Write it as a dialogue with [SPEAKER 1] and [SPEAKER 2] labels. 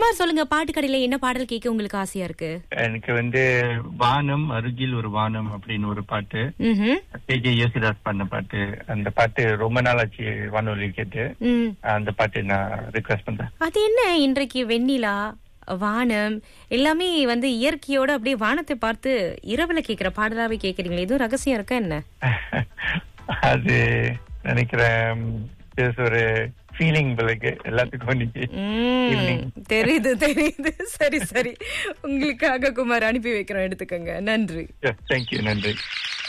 [SPEAKER 1] குமார் சொல்லுங்க, பாட்டு கடையில என்ன பாடல் கேட்க உங்களுக்கு ஆசையா இருக்கு?
[SPEAKER 2] எனக்கு வானம் அருகில் ஒரு வானம் அப்படின்னு ஒரு பாட்டு,
[SPEAKER 1] ம்ஹும்.
[SPEAKER 2] கேஜே யேசுதாஸ் பண்ண பாட்டு. அந்த பாட்டு ரொம்ப நாள் ஆச்சு வானொலி கேட்டு. அந்த பாட்டு நான் ரிக்வெஸ்ட் பண்றேன்.
[SPEAKER 1] அது என்ன, இன்றைக்கு வெண்ணிலா, வானம் எல்லாமே இயற்கையோட அப்படியே வானத்தை பார்த்து இரவுல கேக்குற பாடலாவே கேக்குறீங்களே, எதுவும் ரகசியம் இருக்கா என்ன?
[SPEAKER 2] அது நினைக்கிறேன் ஒரு ஃபீலிங் பிள்ளைக்கு எல்லாத்துக்கும் இன்னைக்கு evening.
[SPEAKER 1] தெரியுது தெரியுது. சரி சரி, உங்களுக்காக குமார் அனுப்பி வைக்கிறோம், எடுத்துக்கோங்க. நன்றி.
[SPEAKER 2] தேங்க்யூ, நன்றி.